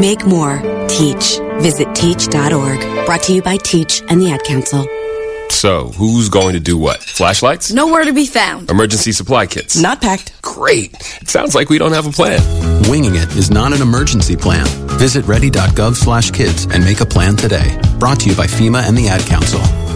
Make more. Teach. Visit teach.org. Brought to you by Teach and the Ad Council. So, who's going to do what? Flashlights? Nowhere to be found. Emergency supply kits? Not packed. Great. It sounds like we don't have a plan. Winging it is not an emergency plan. Visit ready.gov/kids and make a plan today. Brought to you by FEMA and the Ad Council.